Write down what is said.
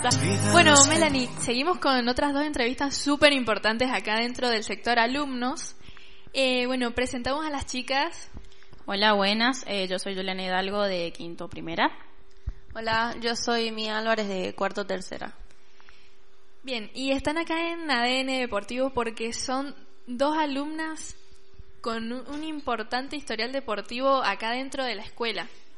Bueno, Melanie, seguimos con otras dos entrevistas súper importantes acá dentro del sector alumnos. Bueno, presentamos a las chicas. Hola, buenas. Yo soy Juliana Hidalgo de quinto primera. Hola, yo soy Mía Álvarez de cuarto tercera. Bien, y están acá en ADN Deportivo porque son dos alumnas con un importante historial deportivo acá dentro de la escuela.